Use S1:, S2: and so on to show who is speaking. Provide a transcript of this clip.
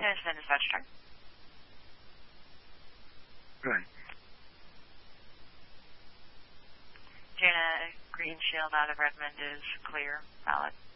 S1: Yes, then it's Vetch turn.
S2: Good.
S1: Jaina, green shield out of Redmond is clear. Valid.